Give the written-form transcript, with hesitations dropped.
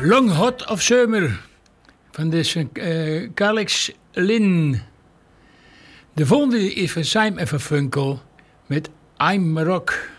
Long Hot of Summer van deze Calix Lynn. De volgende is van Simon en van Funkel met I'm a Rock.